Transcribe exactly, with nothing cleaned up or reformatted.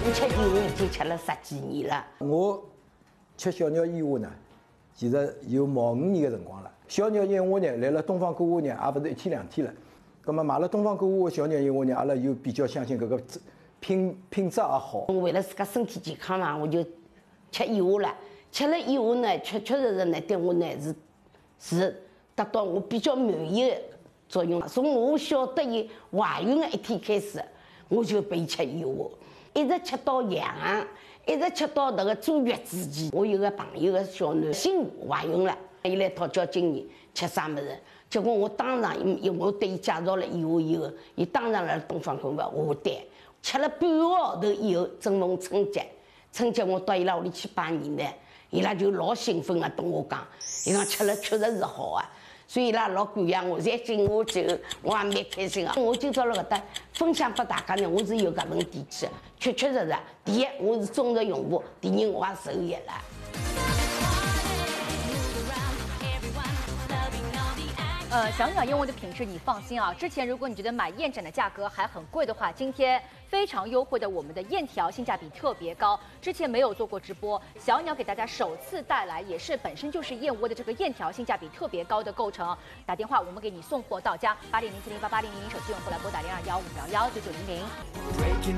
我吃燕窝已经吃了十几年了。 我吃小鸟燕窝呢，其实有毛五年的辰光了。小鸟燕窝呢，来了东方购物呢，也不是一天两天了。那么买了东方购物的小鸟燕窝呢，阿拉又比较相信搿个品品质也好。 为了自家身体健康嘛，我就吃燕窝了。吃了以后呢，确确实实呢，对我呢是是达到我比较满意的作用。从我晓得有怀孕的一天开始，我就备吃燕窝，一直吃到阳，一直吃到那个坐月之前。我有个朋友个小囡新怀孕了，伊来讨教经验吃啥么子，结果我当场伊我对伊介绍了燕窝以后，伊当场来东方购物下单，吃了半个号头以后，正逢春节，春节我到伊拉屋里去拜年呢。伊拉就老兴奋啊，跟我讲，伊讲吃了确实是好啊，所以伊拉老感谢我，侪敬我酒，我也蛮开心啊。我今朝辣搿搭分享拨大家呢，我是有搿份底气，确确实实，第一我是忠实用户，第二我也受益了。 呃，小鸟燕窝的品质你放心啊。之前如果你觉得买燕盏的价格还很贵的话，今天非常优惠的我们的燕条性价比特别高。之前没有做过直播，小鸟给大家首次带来，也是本身就是燕窝的这个燕条性价比特别高的构成。打电话我们给你送货到家，八零零七零八八零零零手机用户来拨打零二幺五幺幺九九零零。